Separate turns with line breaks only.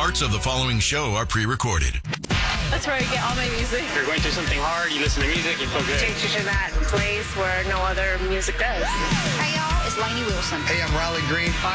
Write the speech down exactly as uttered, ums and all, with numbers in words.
Parts of the following show are pre-recorded.
That's where I get all my music.
If you're going through something hard, you listen to music, you feel good.
Takes you to that place where no other music does.
Hey, y'all, it's Lainey Wilson.
Hey, I'm Riley Green.